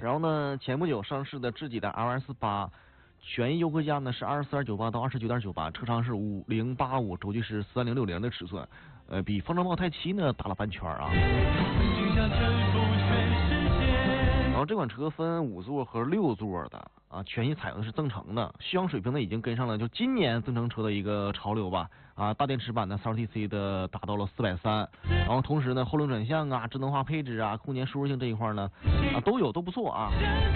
然后呢，前不久上市的智己的 LS8，权益优惠价呢是24.98到29.98，车长是5085，轴距是3060的尺寸，比风筝豹太7呢大了半圈啊。然后这款车分5座和6座的啊，全系采用的是增程的，续航水平呢已经跟上了就今年增程车的一个潮流吧啊，大电池版的 4AT的达到了430，然后同时呢后轮转向啊、智能化配置啊、空间舒适性这一块呢啊都不错啊。